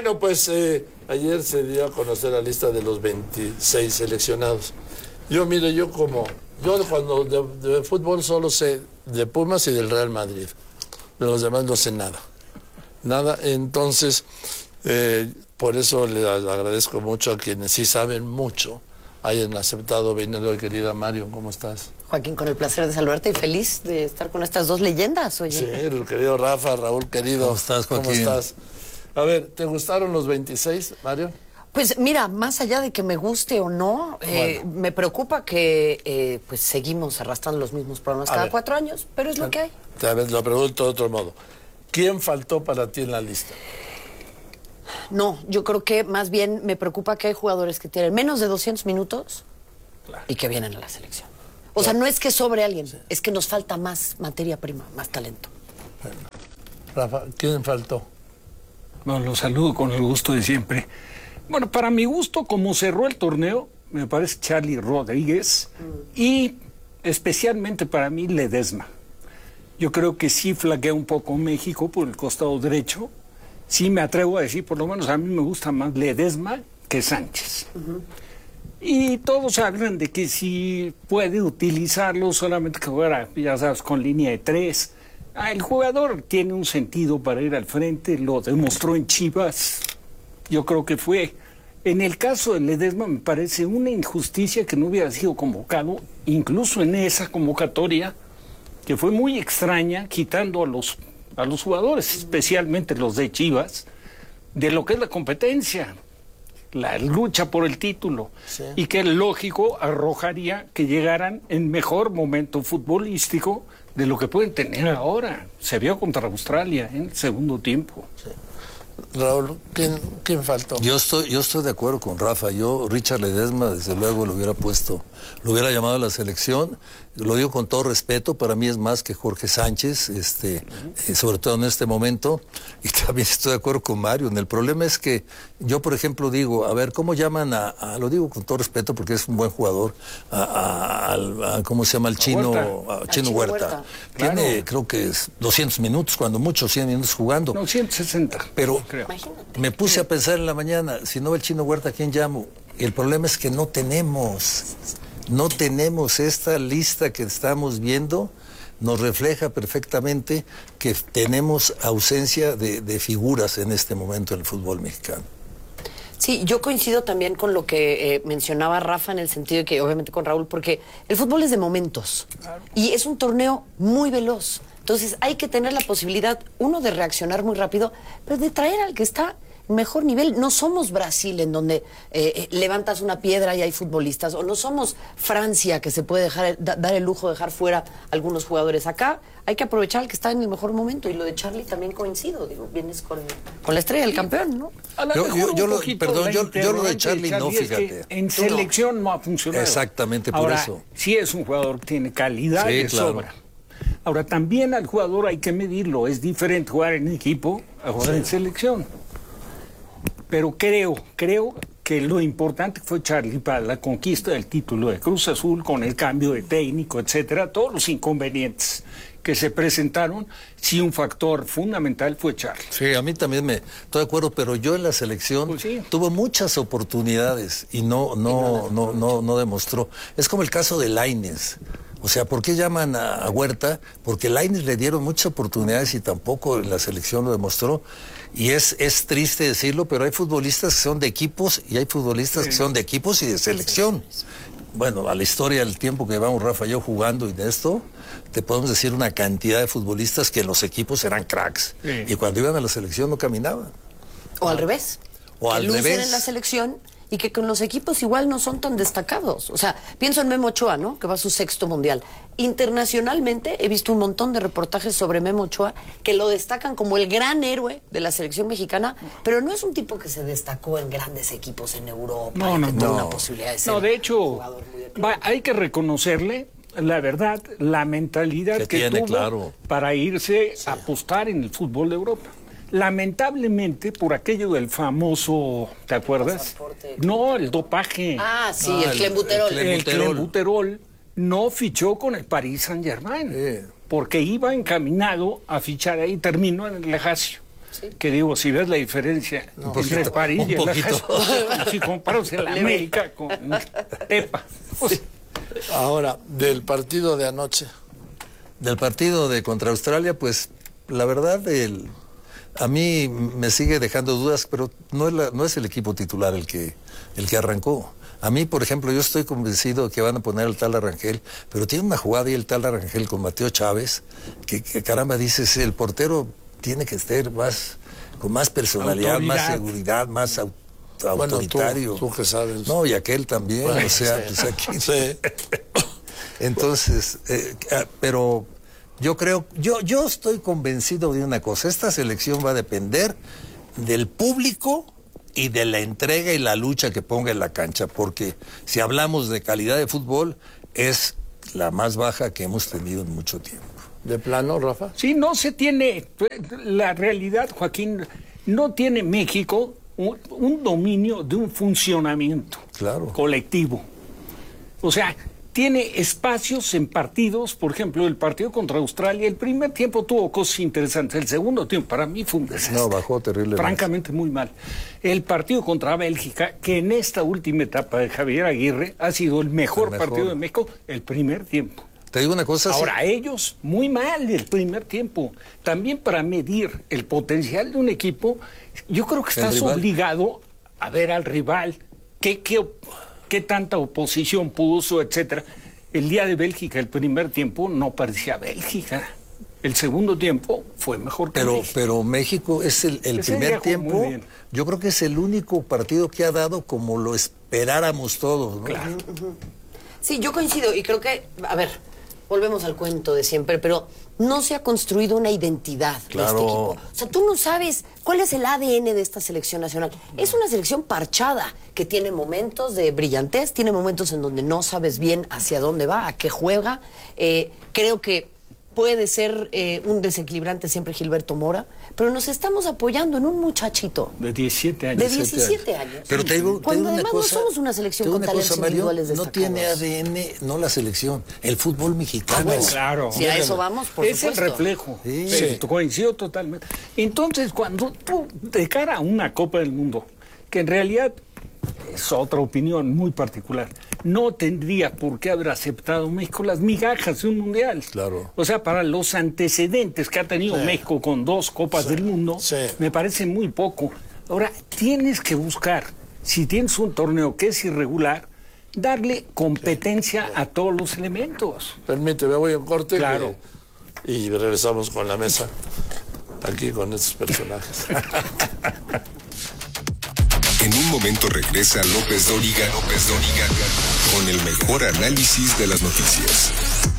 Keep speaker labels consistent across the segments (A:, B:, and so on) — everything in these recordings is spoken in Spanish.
A: Bueno, pues ayer se dio a conocer la lista de los 26 seleccionados. Yo cuando de fútbol solo sé de Pumas y del Real Madrid. De los demás no sé nada. Nada, entonces, por eso le agradezco mucho a quienes sí saben mucho, hayan aceptado venir hoy, querida Mario. ¿Cómo estás?
B: Joaquín, con el placer de saludarte y feliz de estar con estas dos leyendas, oye.
A: Sí, el querido Rafa, Raúl, querido.
C: ¿Cómo estás, Joaquín?
A: ¿Cómo estás? A ver, ¿te gustaron los 26, Mario?
B: Pues mira, más allá de que me guste o no, me preocupa que pues seguimos arrastrando los mismos problemas cada 4 años, pero es lo que hay.
A: A ver, lo pregunto de otro modo. ¿Quién faltó para ti en la lista?
B: No, yo creo que más bien me preocupa que hay jugadores que tienen menos de 200 minutos y que vienen a la selección. O sea, no es que sobre alguien, es que nos falta más materia prima, más talento.
A: Bueno. Rafa, ¿quién faltó?
D: Bueno, los saludo con el gusto de siempre. Bueno, para mi gusto, como cerró el torneo, me parece Charly Rodríguez y especialmente para mí Ledesma. Yo creo que sí flaquea un poco México por el costado derecho. Sí me atrevo a decir, por lo menos a mí me gusta más Ledesma que Sánchez. Y todos hablan de que si puede utilizarlo solamente que jugar, ya sabes, con línea de 3. El jugador tiene un sentido para ir al frente, lo demostró en Chivas. Yo creo que fue. En el caso de Ledesma me parece una injusticia que no hubiera sido convocado, incluso en esa convocatoria, que fue muy extraña, quitando a los jugadores, especialmente los de Chivas, de lo que es la competencia, la lucha por el título, sí. Y que lógico arrojaría que llegaran en mejor momento futbolístico de lo que pueden tener ahora. Se vio contra Australia en el segundo tiempo.
A: Sí. Raúl, ¿quién faltó?
C: Yo estoy de acuerdo con Rafa. Richard Ledesma, desde luego, lo hubiera llamado a la selección. Lo digo con todo respeto, para mí es más que Jorge Sánchez, sobre todo en este momento. Y también estoy de acuerdo con Mario. El problema es que yo, por ejemplo, digo, a ver, ¿cómo llaman lo digo con todo respeto porque es un buen jugador, ¿cómo se llama? El chino, Chino Huerta. Tiene, creo que es 200 minutos, cuando mucho, 100 minutos jugando.
D: No, 160.
C: Pero me puse a pensar en la mañana, si no va el Chino Huerta, ¿a quién llamo? Y el problema es que no tenemos esta lista que estamos viendo, nos refleja perfectamente que tenemos ausencia de figuras en este momento en el fútbol mexicano.
B: Sí, yo coincido también con lo que mencionaba Rafa en el sentido de que, obviamente con Raúl, porque el fútbol es de momentos y es un torneo muy veloz. Entonces hay que tener la posibilidad, uno, de reaccionar muy rápido, pero de traer al que está en mejor nivel. No somos Brasil, en donde levantas una piedra y hay futbolistas, o no somos Francia, que se puede dar el lujo de dejar fuera algunos jugadores. Acá hay que aprovechar al que está en el mejor momento, y lo de Charly también coincido. Digo, vienes con la estrella del campeón, ¿no?
C: Yo lo de Charly no, fíjate.
D: En selección no ha funcionado.
C: Exactamente, por eso.
D: Sí es un jugador que tiene calidad de sobra. Ahora, también al jugador hay que medirlo. Es diferente jugar en equipo a jugar en selección. Pero creo que lo importante fue Charly para la conquista del título de Cruz Azul, con el cambio de técnico, etcétera, todos los inconvenientes que se presentaron. Sí, un factor fundamental fue Charly.
C: Sí, a mí también estoy de acuerdo, pero yo en la selección tuvo muchas oportunidades y no demostró. Es como el caso de Lainez. O sea, ¿por qué llaman a Huerta? Porque a Lainez le dieron muchas oportunidades y tampoco en la selección lo demostró. Y es triste decirlo, pero hay futbolistas que son de equipos y hay futbolistas que son de equipos y de selección. Bueno, a la historia del tiempo que llevamos Rafa y yo jugando y de esto, te podemos decir una cantidad de futbolistas que en los equipos eran cracks. Sí. Y cuando iban a la selección no caminaban.
B: O al revés.
C: O al revés.
B: En la selección y que con los equipos igual no son tan destacados. O sea, pienso en Memo Ochoa, ¿no? Que va a su 6º mundial. Internacionalmente he visto un montón de reportajes sobre Memo Ochoa que lo destacan como el gran héroe de la selección mexicana, pero no es un tipo que se destacó en grandes equipos en Europa.
D: No.
B: Una posibilidad de ser
D: de hecho, hay que reconocerle, la verdad, la mentalidad que tuvo para irse a apostar en el fútbol de Europa. Lamentablemente, por aquello del famoso, ¿te acuerdas? No, el dopaje.
B: Ah, sí, el clenbuterol.
D: El clenbuterol no fichó con el Paris Saint-Germain, porque iba encaminado a fichar ahí, terminó en el Lazio. Que digo, si ves la diferencia entre el París y el Ajax, si comparas el América con Tepa. Pues,
A: Ahora, del partido de anoche.
C: Del partido de contra Australia, pues la verdad a mí me sigue dejando dudas, pero no es el equipo titular el que arrancó. A mí, por ejemplo, yo estoy convencido que van a poner al tal Arrangel, pero tiene una jugada y el tal Arrangel con Mateo Chávez, que caramba, dices, el portero tiene que estar con más personalidad, más seguridad, más autoritario.
A: Tú que sabes.
C: No, y aquel también, bueno, o sea, pues aquí. Sí. Entonces, pero yo creo, yo estoy convencido de una cosa, esta selección va a depender del público y de la entrega y la lucha que ponga en la cancha, porque si hablamos de calidad de fútbol, es la más baja que hemos tenido en mucho tiempo.
A: ¿De plano, Rafa?
D: Sí, no se tiene, la realidad, Joaquín, no tiene México un dominio de un funcionamiento colectivo. O sea, tiene espacios en partidos, por ejemplo, el partido contra Australia, el primer tiempo tuvo cosas interesantes, el segundo tiempo para mí fue un desastre.
C: No, bajó terriblemente.
D: Francamente muy mal. El partido contra Bélgica, que en esta última etapa de Javier Aguirre ha sido el mejor partido de México, el primer tiempo.
C: Te digo una cosa.
D: Ahora, ellos, muy mal el primer tiempo. También para medir el potencial de un equipo, yo creo que estás obligado a ver al rival, qué tanta oposición puso, etcétera. El día de Bélgica, el primer tiempo, no parecía Bélgica. El segundo tiempo fue mejor que México.
C: Pero México es el primer tiempo, yo creo que es el único partido que ha dado como lo esperáramos todos, ¿no?
D: Claro.
B: Sí, yo coincido y creo que, a ver, volvemos al cuento de siempre, pero no se ha construido una identidad de este equipo. O sea, tú no sabes cuál es el ADN de esta selección nacional. Es una selección parchada, que tiene momentos de brillantez, tiene momentos en donde no sabes bien hacia dónde va, a qué juega. Creo que puede ser un desequilibrante siempre Gilberto Mora, pero nos estamos apoyando en un muchachito.
D: De 17 años.
B: De 17 años.
C: Pero te digo
B: cuando
C: una
B: además
C: cosa,
B: no somos una selección con talentos individuales destacados.
C: No tiene ADN, no la selección, el fútbol mexicano.
B: Bueno,
D: claro.
B: Si a eso vamos, por
D: es
B: supuesto.
D: El reflejo. Sí. Coincido totalmente. Entonces, cuando tú, de cara a una Copa del Mundo, que en realidad es otra opinión muy particular, no tendría por qué haber aceptado México las migajas de un mundial.
C: Claro.
D: O sea, para los antecedentes que ha tenido México con 2 Copas del Mundo, me parece muy poco. Ahora, tienes que buscar, si tienes un torneo que es irregular, darle competencia a todos los elementos.
A: Permíteme, voy a un corte.
D: Claro.
A: Y regresamos con la mesa, aquí con estos personajes.
E: En un momento regresa López Dóriga con el mejor análisis de las noticias.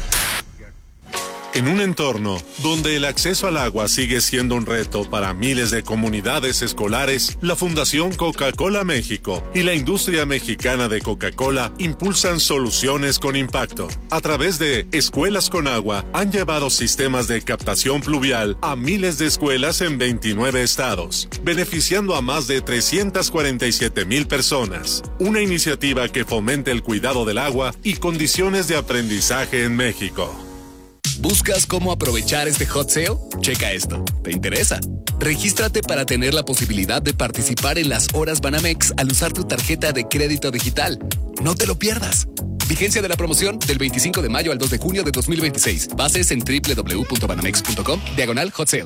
F: En un entorno donde el acceso al agua sigue siendo un reto para miles de comunidades escolares, la Fundación Coca-Cola México y la industria mexicana de Coca-Cola impulsan soluciones con impacto. A través de Escuelas con Agua, han llevado sistemas de captación pluvial a miles de escuelas en 29 estados, beneficiando a más de 347,000 personas. Una iniciativa que fomenta el cuidado del agua y condiciones de aprendizaje en México.
G: ¿Buscas cómo aprovechar este hot sale? Checa esto. ¿Te interesa? Regístrate para tener la posibilidad de participar en las horas Banamex al usar tu tarjeta de crédito digital. No te lo pierdas. Vigencia de la promoción del 25 de mayo al 2 de junio de 2026. Bases en www.banamex.com/hot sale.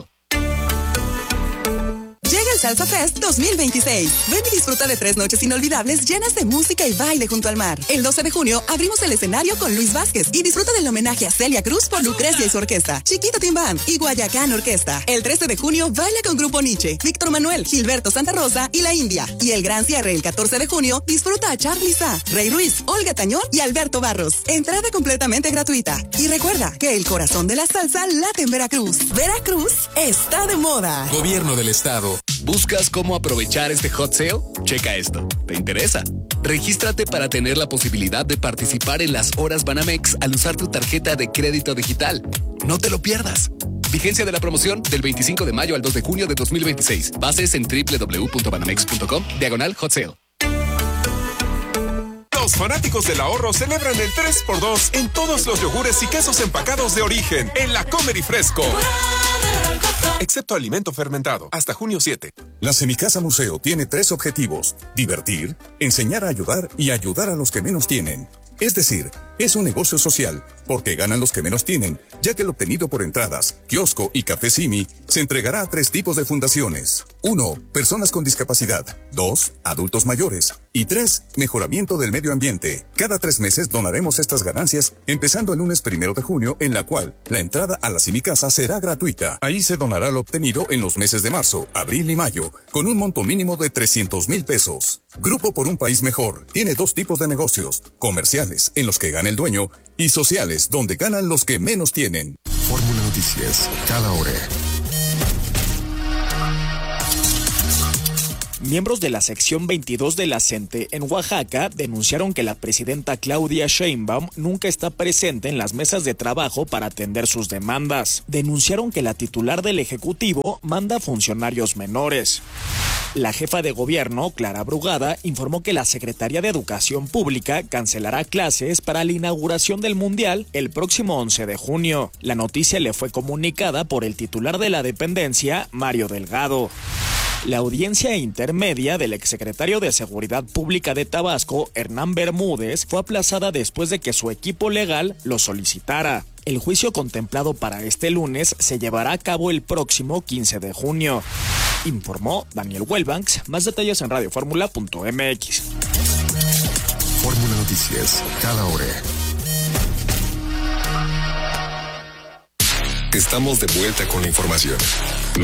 H: Llega el Salsa Fest 2026. Ven y disfruta de 3 noches inolvidables llenas de música y baile junto al mar. El 12 de junio abrimos el escenario con Luis Vázquez y disfruta del homenaje a Celia Cruz por Lucrecia y su orquesta, Chiquita Tim Band y Guayacán Orquesta. El 13 de junio baila con Grupo Nietzsche, Víctor Manuel, Gilberto Santa Rosa y La India. Y el gran cierre el 14 de junio disfruta a Charly Sa, Rey Ruiz, Olga Tañón y Alberto Barros. Entrada completamente gratuita. Y recuerda que el corazón de la salsa late en Veracruz. Veracruz está de moda.
G: Gobierno del Estado. ¿Buscas cómo aprovechar este hot sale? Checa esto. ¿Te interesa? Regístrate para tener la posibilidad de participar en las horas Banamex al usar tu tarjeta de crédito digital. No te lo pierdas. Vigencia de la promoción del 25 de mayo al 2 de junio de 2026. Bases en www.banamex.com/hot sale.
I: Los fanáticos del ahorro celebran el 3x2 en todos los yogures y quesos empacados de origen en la Comer y Fresco. Excepto alimento fermentado, hasta junio 7.
J: La Semicasa Museo tiene 3 objetivos: divertir, enseñar a ayudar y ayudar a los que menos tienen. Es decir, es un negocio social, porque ganan los que menos tienen, ya que el obtenido por entradas, kiosco y café Simi se entregará a 3 tipos de fundaciones. 1. Personas con discapacidad. 2. Adultos mayores. Y 3. Mejoramiento del medio ambiente. Cada 3 meses donaremos estas ganancias, empezando el lunes 1 de junio, en la cual la entrada a la Semicasa será gratuita. Ahí se donará lo obtenido en los meses de marzo, abril y mayo, con un monto mínimo de 300,000 pesos. Grupo por un País Mejor tiene 2 tipos de negocios: comerciales, en los que gana el dueño, y sociales, donde ganan los que menos tienen.
E: Fórmula Noticias, cada hora.
K: Miembros de la sección 22 de la CENTE en Oaxaca denunciaron que la presidenta Claudia Sheinbaum nunca está presente en las mesas de trabajo para atender sus demandas. Denunciaron que la titular del Ejecutivo manda funcionarios menores. La jefa de gobierno, Clara Brugada, informó que la Secretaría de Educación Pública cancelará clases para la inauguración del Mundial el próximo 11 de junio. La noticia le fue comunicada por el titular de la dependencia, Mario Delgado. La audiencia intermedia del exsecretario de Seguridad Pública de Tabasco, Hernán Bermúdez, fue aplazada después de que su equipo legal lo solicitara. El juicio contemplado para este lunes se llevará a cabo el próximo 15 de junio. Informó Daniel Welbanks. Más detalles en radioformula.mx.
E: Fórmula Noticias, cada hora. Estamos de vuelta con la información.